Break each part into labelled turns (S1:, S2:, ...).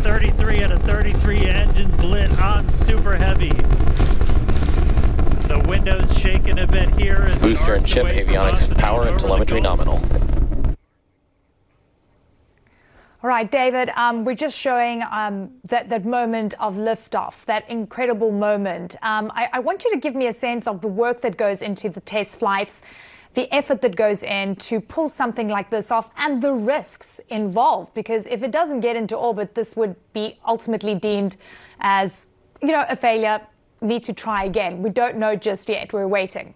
S1: 33 out of 33 engines lit on Super Heavy. The window's shaking a bit here as
S2: booster and chip avionics power and telemetry nominal.
S3: All right, David, we're just showing that moment of liftoff, that incredible moment. I want you to give me a sense of the work that goes into the test flights, the effort that goes in to pull something like this off, and the risks involved. Because if it doesn't get into orbit, this would be ultimately deemed as, a failure, need to try again. We don't know just yet. We're waiting.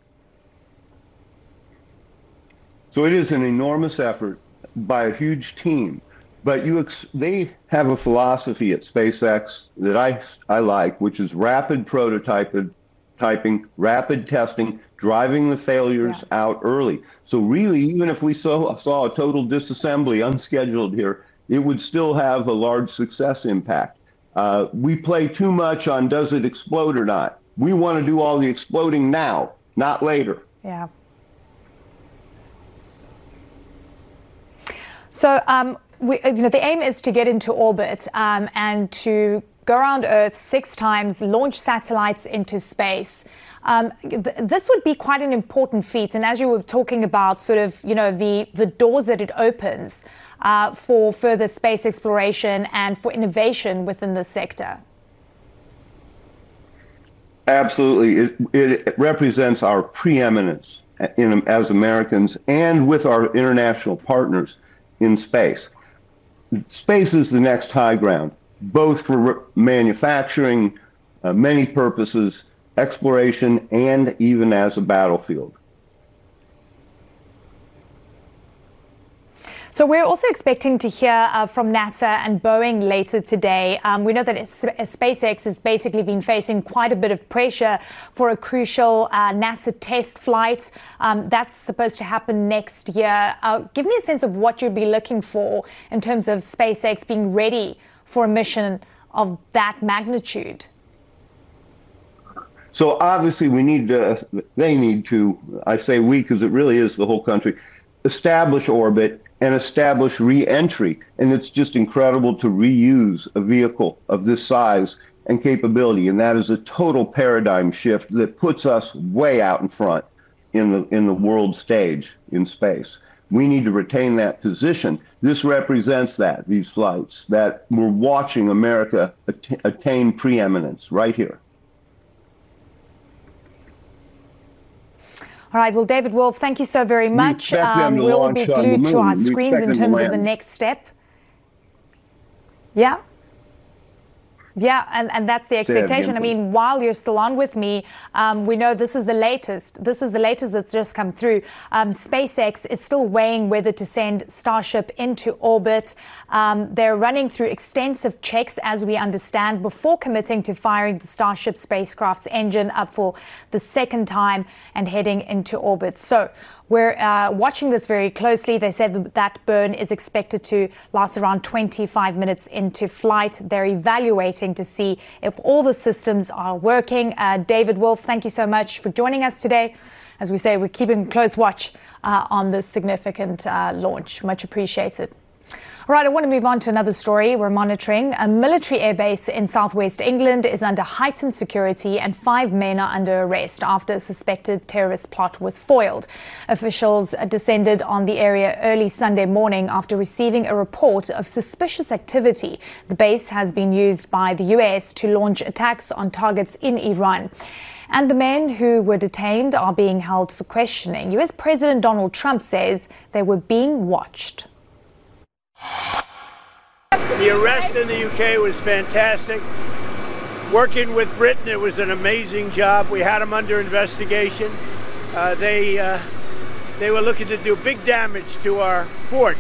S4: So it is an enormous effort by a huge team. But they have a philosophy at SpaceX that I like, which is rapid prototyping, rapid testing, driving the failures out early. So really, even if we saw a total disassembly unscheduled here, it would still have a large success impact. We play too much on does it explode or not. We want to do all the exploding now, not later.
S3: Yeah. So, the aim is to get into orbit and to go around Earth 6 times, launch satellites into space. This would be quite an important feat. And as you were talking about sort of, the doors that it opens for further space exploration and for innovation within the sector.
S4: Absolutely. It represents our preeminence as Americans and with our international partners in space. Space is the next high ground, both for manufacturing, many purposes, exploration, and even as a battlefield.
S3: So we're also expecting to hear from NASA and Boeing later today. We know that SpaceX has basically been facing quite a bit of pressure for a crucial NASA test flight. That's supposed to happen next year. Give me a sense of what you'd be looking for in terms of SpaceX being ready for a mission of that magnitude.
S4: So obviously they need to, I say we because it really is the whole country, establish orbit and establish re-entry. And it's just incredible to reuse a vehicle of this size and capability. And that is a total paradigm shift that puts us way out in front in the world stage in space. We need to retain that position. This represents that, these flights, that we're watching America attain preeminence right here.
S3: All right. Well, David Wolf, thank you so very much. We'll be glued to our screens in terms of the next step. Yeah. Yeah, and that's the expectation. I mean, while you're still on with me, we know this is the latest. This is the latest that's just come through. SpaceX is still weighing whether to send Starship into orbit. They're running through extensive checks, as we understand, before committing to firing the Starship spacecraft's engine up for the second time and heading into orbit. So we're watching this very closely. They said that burn is expected to last around 25 minutes into flight. They're evaluating to see if all the systems are working. David Wolf, thank you so much for joining us today. As we say, we're keeping close watch on this significant launch. Much appreciated. All right, I want to move on to another story we're monitoring. A military airbase in southwest England is under heightened security and 5 men are under arrest after a suspected terrorist plot was foiled. Officials descended on the area early Sunday morning after receiving a report of suspicious activity. The base has been used by the US to launch attacks on targets in Iran. And the men who were detained are being held for questioning. US President Donald Trump says they were being watched.
S5: The arrest in the UK was fantastic. Working with Britain, it was an amazing job. We had them under investigation. They were looking to do big damage to our port.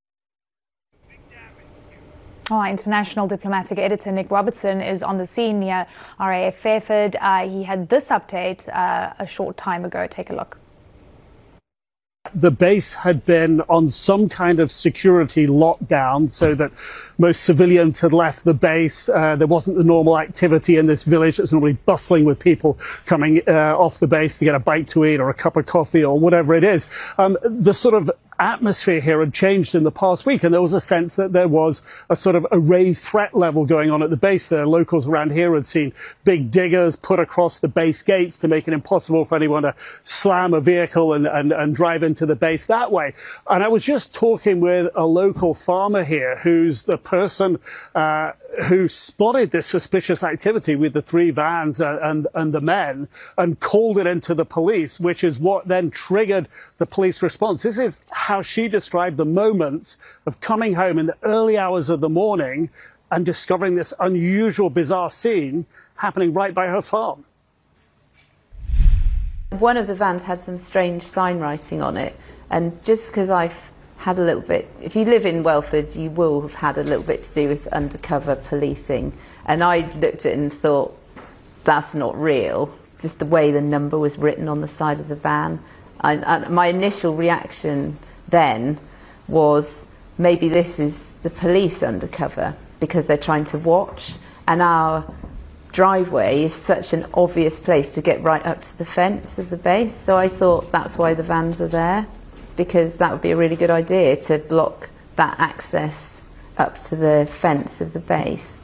S3: Our international diplomatic editor Nick Robertson is on the scene near RAF Fairford. He had this update a short time ago. Take a look.
S6: The base had been on some kind of security lockdown so that most civilians had left the base. There wasn't the normal activity in this village that's normally bustling with people coming off the base to get a bite to eat or a cup of coffee or whatever it is. The sort of atmosphere here had changed in the past week, and there was a sense that there was a sort of a raised threat level going on at the base there. Locals around here had seen big diggers put across the base gates to make it impossible for anyone to slam a vehicle and drive into the base that way. And I was just talking with a local farmer here who's the person who spotted this suspicious activity with the 3 vans and the men and called it into the police, which is what then triggered the police response. This is how she described the moments of coming home in the early hours of the morning and discovering this unusual, bizarre scene happening right by her farm.
S7: One of the vans had some strange sign writing on it, and just because I've had a little bit, if you live in Welford, you will have had a little bit to do with undercover policing, and I looked at it and thought, that's not real, just the way the number was written on the side of the van. My initial reaction then was, maybe this is the police undercover because they're trying to watch, and our driveway is such an obvious place to get right up to the fence of the base, so I thought that's why the vans are there, because that would be a really good idea to block that access up to the fence of the base.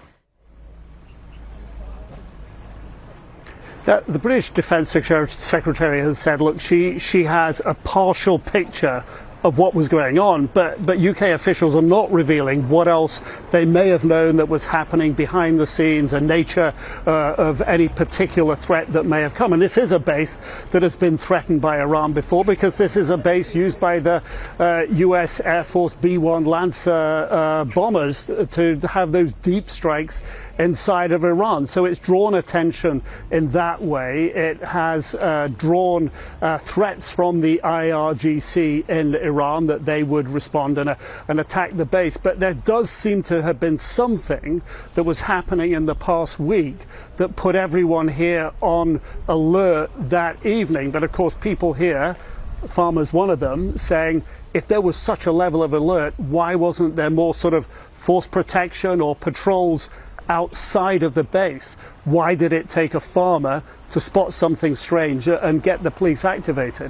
S6: The British Defence Secretary has said, look, she has a partial picture of what was going on, but UK officials are not revealing what else they may have known that was happening behind the scenes and nature of any particular threat that may have come. And this is a base that has been threatened by Iran before, because this is a base used by the US Air Force B-1 Lancer bombers to have those deep strikes inside of Iran. So it's drawn attention in that way. It has drawn threats from the IRGC in Iran that they would respond and attack the base. But there does seem to have been something that was happening in the past week that put everyone here on alert that evening. But of course, people here, farmers one of them, saying, if there was such a level of alert, why wasn't there more sort of force protection or patrols outside of the base? Why did it take a farmer to spot something strange and get the police activated?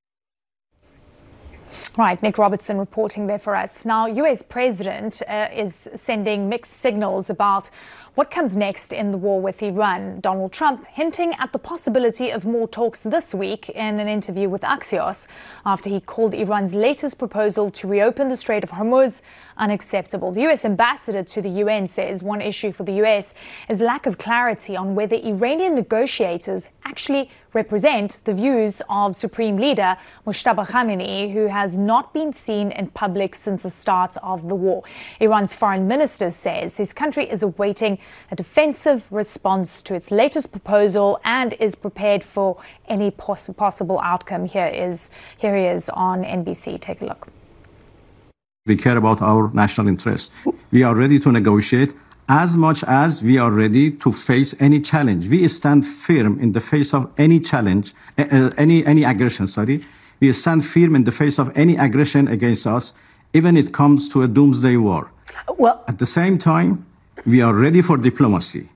S3: Right, Nick Robertson reporting there for us. Now, US President is sending mixed signals about what comes next in the war with Iran. Donald Trump hinting at the possibility of more talks this week in an interview with Axios, after he called Iran's latest proposal to reopen the Strait of Hormuz unacceptable. The US ambassador to the UN says one issue for the US is lack of clarity on whether Iranian negotiators actually represent the views of Supreme Leader Mojtaba Khamenei, who has not been seen in public since the start of the war. Iran's foreign minister says his country is awaiting a defensive response to its latest proposal and is prepared for any possible outcome. Here he is on NBC. Take a look.
S8: We care about our national interests. We are ready to negotiate as much as we are ready to face any challenge. We stand firm in the face of any challenge, any aggression, We stand firm in the face of any aggression against us, even if it comes to a doomsday war. Well, at the same time, we are ready for diplomacy.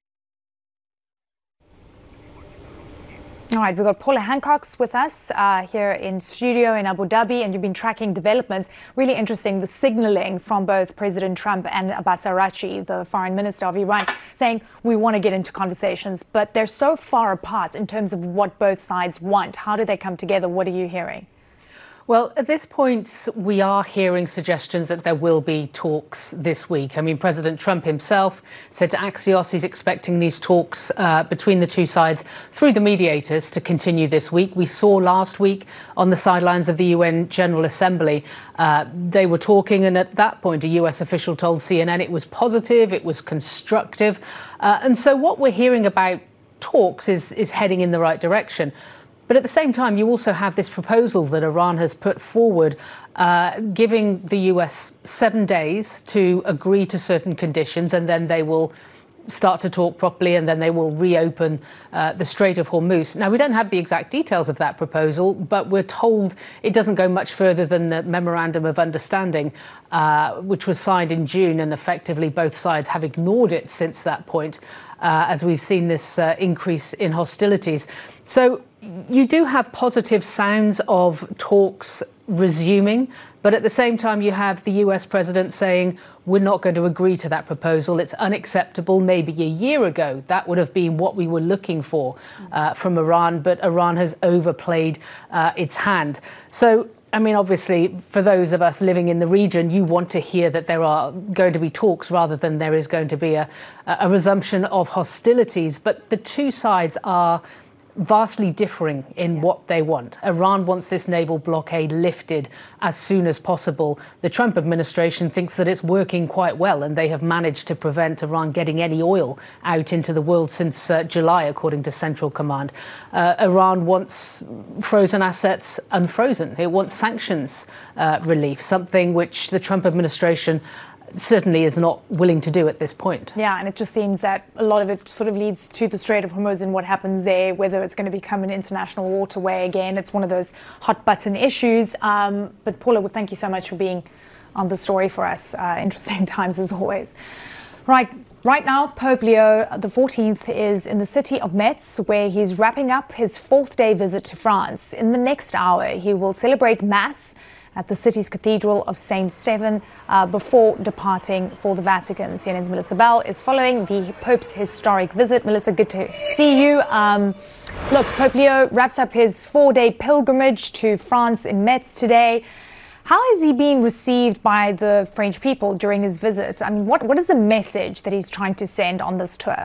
S3: All right, we've got Paula Hancock's with us here in studio in Abu Dhabi, and you've been tracking developments. Really interesting, the signaling from both President Trump and Abbas Araghchi, the foreign minister of Iran, saying we want to get into conversations, but they're so far apart in terms of what both sides want. How do they come together? What are you hearing?
S9: Well, at this point, we are hearing suggestions that there will be talks this week. I mean, President Trump himself said to Axios he's expecting these talks between the two sides through the mediators to continue this week. We saw last week on the sidelines of the UN General Assembly, they were talking, and at that point, a US official told CNN it was positive, it was constructive. And so what we're hearing about talks is heading in the right direction. But at the same time, you also have this proposal that Iran has put forward, giving the US 7 days to agree to certain conditions, and then they will start to talk properly, and then they will reopen the Strait of Hormuz. Now, we don't have the exact details of that proposal, but we're told it doesn't go much further than the Memorandum of Understanding, which was signed in June, and effectively both sides have ignored it since that point, as we've seen this increase in hostilities. So you do have positive sounds of talks resuming But at the same time, you have the US president saying, we're not going to agree to that proposal. It's unacceptable. Maybe a year ago, that would have been what we were looking for from Iran. But Iran has overplayed its hand. So, I mean, obviously, for those of us living in the region, you want to hear that there are going to be talks rather than there is going to be a resumption of hostilities. But the two sides are vastly differing in what they want. Iran wants this naval blockade lifted as soon as possible. The Trump administration thinks that it's working quite well, and they have managed to prevent Iran getting any oil out into the world since July, according to Central Command. Iran wants frozen assets unfrozen. It wants sanctions relief, something which the Trump administration certainly is not willing to do at this point.
S3: Yeah, and it just seems that a lot of it sort of leads to the Strait of Hormuz and what happens there, whether it's going to become an international waterway again. It's one of those hot button issues. But Paula, well, thank you so much for being on the story for us. Interesting times as always. Right now, Pope Leo XIV is in the city of Metz, where he's wrapping up his 4th-day visit to France. In the next hour, he will celebrate Mass at the city's Cathedral of St. Stephen before departing for the Vatican. CNN's Melissa Bell is following the Pope's historic visit. Melissa, good to see you. Look, Pope Leo wraps up his 4-day pilgrimage to France in Metz today. How has he been received by the French people during his visit? I mean, what is the message that he's trying to send on this tour?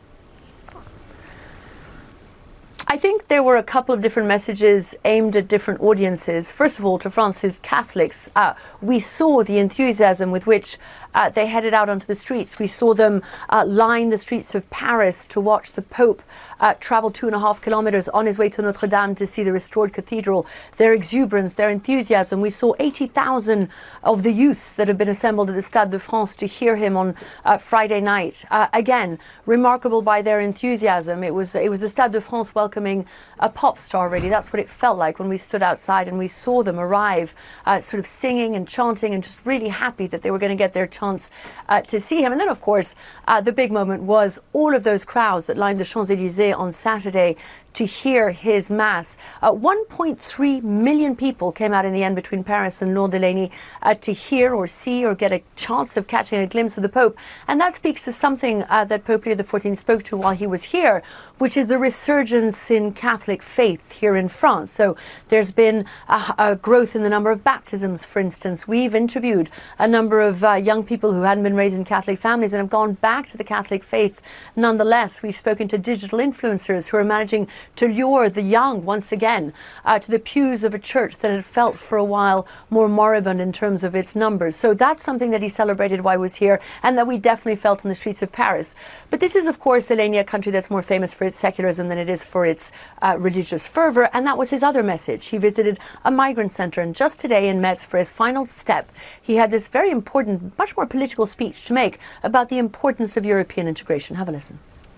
S10: I think there were a couple of different messages aimed at different audiences. First of all, to France's Catholics, we saw the enthusiasm with which they headed out onto the streets. We saw them line the streets of Paris to watch the Pope travel 2.5 kilometers on his way to Notre Dame to see the restored cathedral. Their exuberance, their enthusiasm. We saw 80,000 of the youths that have been assembled at the Stade de France to hear him on Friday night. Again, remarkable by their enthusiasm. It was the Stade de France welcoming a pop star, really. That's what it felt like when we stood outside and we saw them arrive, sort of singing and chanting and just really happy that they were going to get their chance to see him. And then, of course, the big moment was all of those crowds that lined the Champs-Élysées on Saturday to hear his Mass. 1.3 million people came out in the end between Paris and Lourdes, Delaney, to hear or see or get a chance of catching a glimpse of the Pope. And that speaks to something that Pope Leo XIV spoke to while he was here, which is the resurgence in Catholic faith here in France. So there's been a growth in the number of baptisms, for instance. We've interviewed a number of young people who hadn't been raised in Catholic families and have gone back to the Catholic faith nonetheless. We've spoken to digital influencers who are managing to lure the young once again to the pews of a church that had felt for a while more moribund in terms of its numbers. So that's something that he celebrated while he was here and that we definitely felt in the streets of Paris. But this is, of course, Eleni, a country that's more famous for its secularism than it is for its religious fervor. And that was his other message. He visited a migrant center, and just today in Metz for his final step, he had this very important, much more political speech to make about the importance of European integration. Have a listen.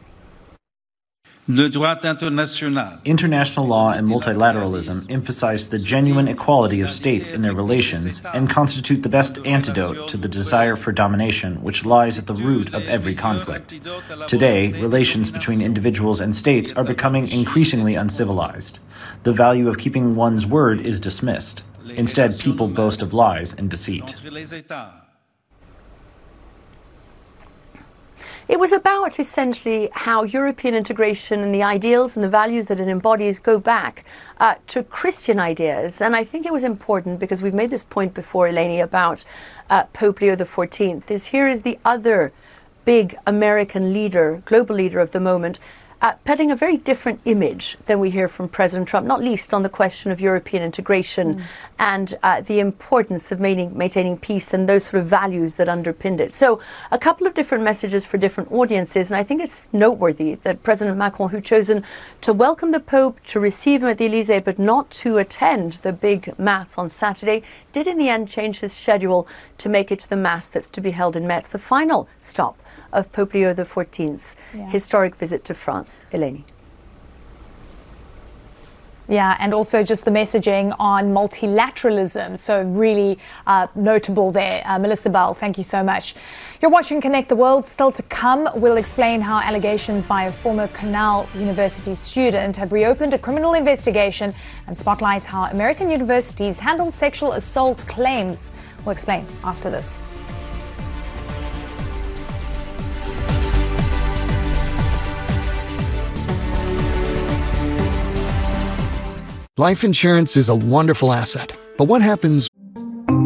S11: International law and multilateralism emphasize the genuine equality of states in their relations and constitute the best antidote to the desire for domination which lies at the root of every conflict. Today, relations between individuals and states are becoming increasingly uncivilized. The value of keeping one's word is dismissed. Instead, people boast of lies and deceit.
S10: It was about essentially how European integration and the ideals and the values that it embodies go back to Christian ideas. And I think it was important because we've made this point before, Eleni, about Pope Leo XIV. Here is the other big American leader, global leader of the moment, peddling a very different image than we hear from President Trump, not least on the question of European integration and the importance of maintaining peace and those sort of values that underpinned it. So a couple of different messages for different audiences, and I think it's noteworthy that President Macron, who chosen to welcome the Pope, to receive him at the Élysée, but not to attend the big Mass on Saturday, did in the end change his schedule to make it to the Mass that's to be held in Metz, the final stop of Pope Leo XIV's historic visit to France. Eleni.
S3: Yeah, and also just the messaging on multilateralism. So really notable there. Melissa Bell, thank you so much. You're watching Connect the World. Still to come, we'll explain how allegations by a former Cornell University student have reopened a criminal investigation and spotlight how American universities handle sexual assault claims. We'll explain after this.
S12: Life insurance is a wonderful asset, but what happens